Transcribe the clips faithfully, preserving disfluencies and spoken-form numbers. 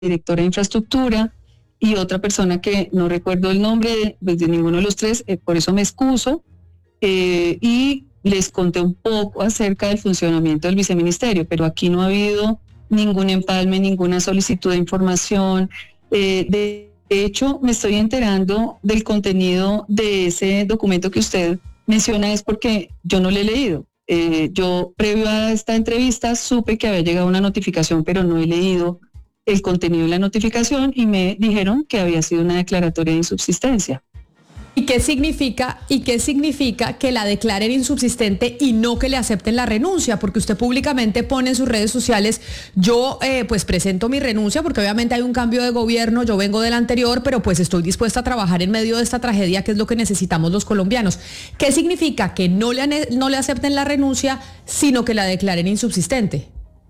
directora de infraestructura, y otra persona que no recuerdo el nombre pues, de ninguno de los tres, eh, por eso me excuso, eh, y les conté un poco acerca del funcionamiento del viceministerio, pero aquí no ha habido ningún empalme, ninguna solicitud de información. Eh, de hecho, me estoy enterando del contenido de ese documento que usted menciona, es porque yo no lo he leído. Eh, yo, previo a esta entrevista, supe que había llegado una notificación, pero no he leído el contenido de la notificación y me dijeron que había sido una declaratoria de insubsistencia. ¿Y qué significa, y qué significa que la declaren insubsistente y no que le acepten la renuncia? Porque usted públicamente pone en sus redes sociales, yo eh, pues presento mi renuncia porque obviamente hay un cambio de gobierno, yo vengo del anterior, pero pues estoy dispuesta a trabajar en medio de esta tragedia que es lo que necesitamos los colombianos. ¿Qué significa que no le, no le acepten la renuncia, sino que la declaren insubsistente?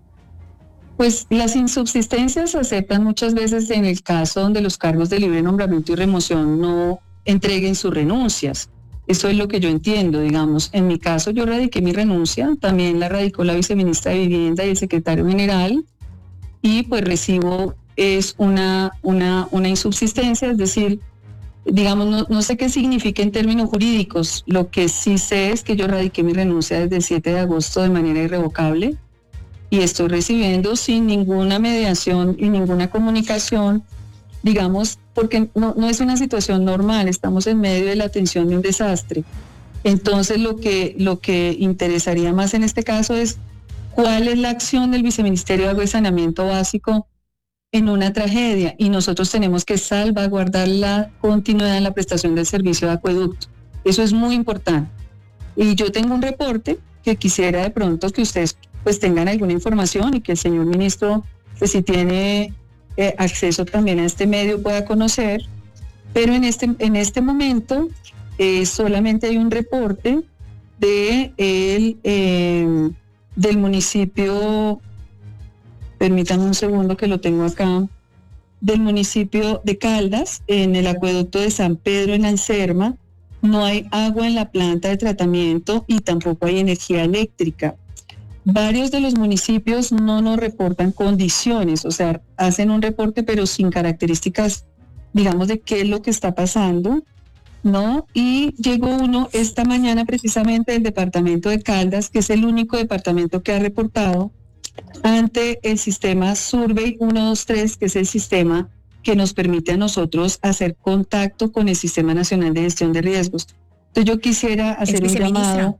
Pues las insubsistencias se aceptan muchas veces en el caso donde los cargos de libre nombramiento y remoción no entreguen sus renuncias. Eso es lo que yo entiendo, digamos. En mi caso yo radiqué mi renuncia, también la radicó la viceministra de Vivienda y el secretario general, y pues recibo es una, una, una insubsistencia, es decir, digamos, no, no sé qué significa en términos jurídicos. Lo que sí sé es que yo radiqué mi renuncia desde el siete de agosto de manera irrevocable, y estoy recibiendo sin ninguna mediación y ninguna comunicación, digamos, porque no, no es una situación normal, estamos en medio de la atención de un desastre. Entonces lo que, lo que interesaría más en este caso es cuál es la acción del Viceministerio de Agua y Saneamiento Básico en una tragedia, y nosotros tenemos que salvaguardar la continuidad en la prestación del servicio de acueducto. Eso es muy importante. Y yo tengo un reporte que quisiera de pronto que ustedes pues tengan alguna información y que el señor ministro, pues si tiene eh, acceso también a este medio, pueda conocer, pero en este, en este momento eh, solamente hay un reporte de el, eh, del municipio, permítanme un segundo que lo tengo acá, del municipio de Caldas, en el acueducto de San Pedro en Anserma. No hay agua en la planta de tratamiento y tampoco hay energía eléctrica. Varios de los municipios no nos reportan condiciones, o sea, hacen un reporte pero sin características, digamos, de qué es lo que está pasando, ¿no? Y llegó uno esta mañana precisamente del departamento de Caldas, que es el único departamento que ha reportado ante el sistema Survey ciento veintitrés, que es el sistema que nos permite a nosotros hacer contacto con el Sistema Nacional de Gestión de Riesgos. Entonces yo quisiera hacer un llamado.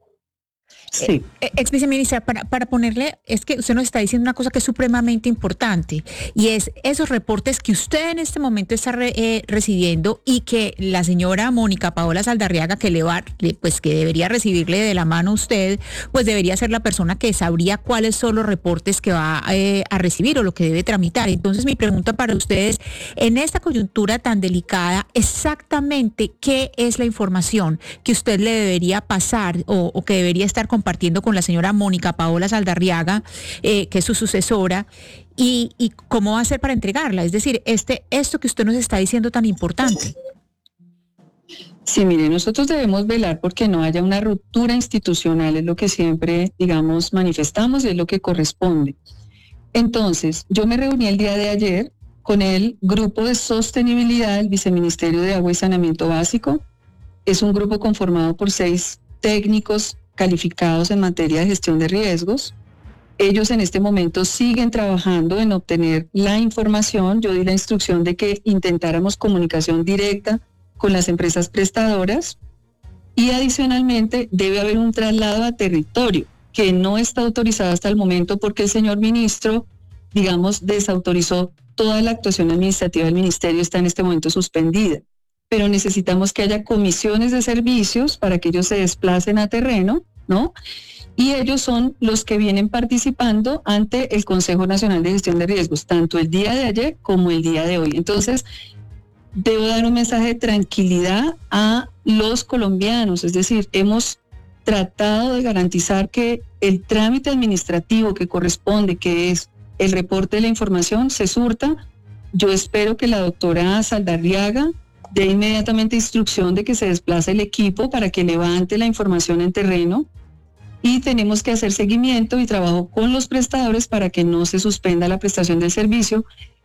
Sí. Eh, ex viceministra, para, para ponerle, es que usted nos está diciendo una cosa que es supremamente importante, y es esos reportes que usted en este momento está re, eh, recibiendo, y que la señora Mónica Paola Saldarriaga, que le va, pues que debería recibirle de la mano a usted, pues debería ser la persona que sabría cuáles son los reportes que va eh, a recibir o lo que debe tramitar. Entonces mi pregunta para ustedes, en esta coyuntura tan delicada, exactamente qué es la información que usted le debería pasar o, o que debería estar compartiendo con la señora Mónica Paola Saldarriaga, eh, que es su sucesora, y, y cómo va a hacer para entregarla. Es decir, este, esto que usted nos está diciendo tan importante. Sí, mire, nosotros debemos velar porque no haya una ruptura institucional, es lo que siempre, digamos, manifestamos y es lo que corresponde. Entonces, yo me reuní el día de ayer con el Grupo de Sostenibilidad del Viceministerio de Agua y Saneamiento Básico. Es un grupo conformado por seis técnicos calificados en materia de gestión de riesgos. Ellos en este momento siguen trabajando en obtener la información. Yo di la instrucción de que intentáramos comunicación directa con las empresas prestadoras, y adicionalmente debe haber un traslado a territorio que no está autorizado hasta el momento porque el señor ministro, digamos, desautorizó toda la actuación administrativa del ministerio, está en este momento suspendida. Pero necesitamos que haya comisiones de servicios para que ellos se desplacen a terreno, ¿no? Y ellos son los que vienen participando ante el Consejo Nacional de Gestión de Riesgos, tanto el día de ayer como el día de hoy. Entonces, debo dar un mensaje de tranquilidad a los colombianos, es decir, hemos tratado de garantizar que el trámite administrativo que corresponde, que es el reporte de la información, se surta. Yo espero que la doctora Saldarriaga de inmediatamente instrucción de que se desplace el equipo para que levante la información en terreno, y tenemos que hacer seguimiento y trabajo con los prestadores para que no se suspenda la prestación del servicio